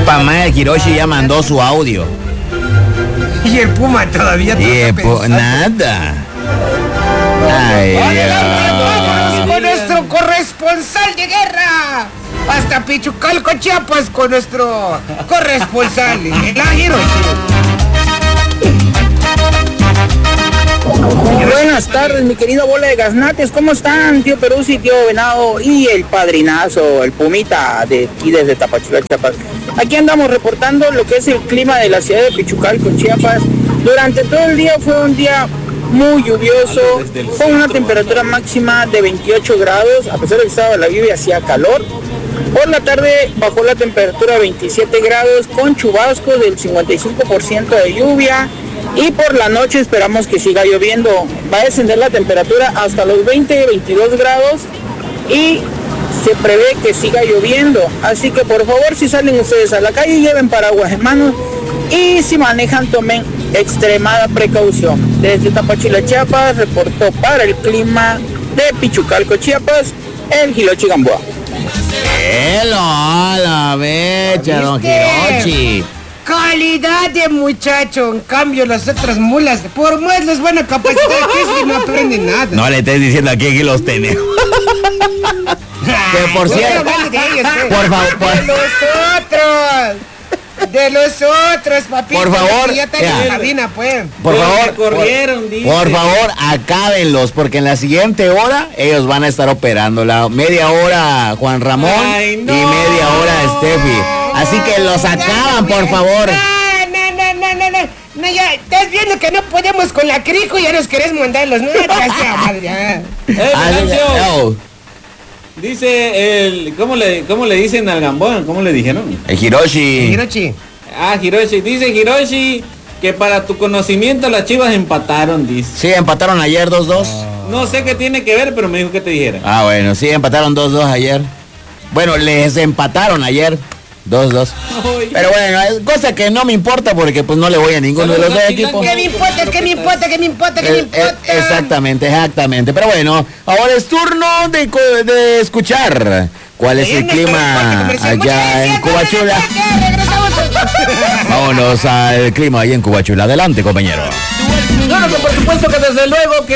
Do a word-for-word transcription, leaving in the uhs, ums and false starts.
Pamá, el Hiroshi ya mandó su audio. Y el Puma todavía y el Puma, nada. Ay, Dios. Con nuestro corresponsal de guerra hasta Pichucalco, Chiapas, con nuestro corresponsal, el Hiroshi. Buenas tardes, mi querido bola de gaznates, ¿cómo están? Tío Peruzzi, tío Venado y el padrinazo, el Pumita, de aquí desde Tapachula, Chiapas. Aquí andamos reportando lo que es el clima de la ciudad de Pichucalco, Chiapas. Durante todo el día fue un día muy lluvioso, con una temperatura máxima de veintiocho grados, a pesar de que estaba la lluvia, hacía calor. Por la tarde bajó la temperatura a veintisiete grados, con chubascos del cincuenta y cinco por ciento de lluvia. Y por la noche esperamos que siga lloviendo. Va a descender la temperatura hasta los veinte, veintidós grados y se prevé que siga lloviendo. Así que por favor, si salen ustedes a la calle, lleven paraguas en mano y si manejan, tomen extremada precaución. Desde Tapachula, Chiapas, reportó para el clima de Pichucalco, Chiapas, el Hiroshi Gamboa. ¡Hello! ¡La becha, don Hiroshi! Calidad de muchacho, en cambio las otras mulas, por más les van a capacitar, que es que no aprenden nada. No le estés diciendo aquí que los tenemos. Que por cierto, por favor, por... de los otros, de los otros, papito. Por favor, ya está en la cabina, pues. Por favor, corrieron, por, dice. por favor, acábenlos, porque en la siguiente hora ellos van a estar operando. La media hora Juan Ramón Ay, no. y media hora Steffi. Así que los acaban, por favor. No, no, no, no, no, no, no, ya, estás viendo que no podemos con la crico y ya nos querés mandar los nuevos. Eh, Venancio, dice el, ¿cómo le, cómo le dicen al Gambón? ¿Cómo le dijeron? El Hiroshi. Hiroshi. Ah, Hiroshi, dice Hiroshi que para tu conocimiento las Chivas empataron, dice. Sí, empataron ayer dos dos. No sé qué tiene que ver, pero me dijo que te dijera. Ah, bueno, sí, empataron dos dos ayer. Bueno, les empataron ayer. dos dos. Pero bueno, es cosa que no me importa porque pues no le voy a ninguno de los dos equipos. ¿Qué me importa? ¿Qué me importa? ¿Qué me importa? ¿Qué me importa? Eh, exactamente, exactamente. Pero bueno, ahora es turno de, de escuchar cuál es el clima allá en Cubachula. Vámonos al clima allá en Cubachula. Adelante, compañero. Claro que por supuesto que desde luego que